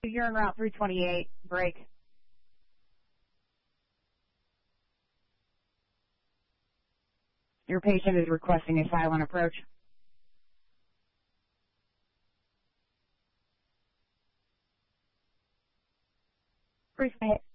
You're en route 328, break. Your patient is requesting a silent approach. Brief